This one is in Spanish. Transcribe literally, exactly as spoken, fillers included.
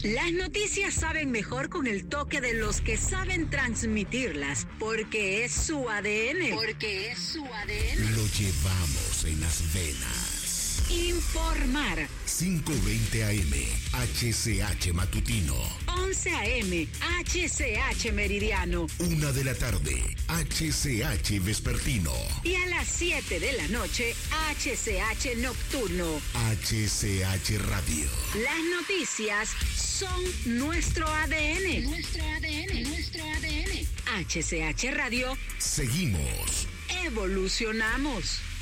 Las noticias saben mejor con el toque de los que saben transmitirlas, porque es su A D N. Porque es su A D N. Lo llevamos en las venas. Informar. cinco veinte A M, H C H Matutino. once A M, H C H Meridiano. Una de la tarde, H C H Vespertino. Y a las siete de la noche, H C H Nocturno. H C H Radio. Las noticias son nuestro A D N. Nuestro A D N, nuestro A D N. H C H Radio. Seguimos. Evolucionamos.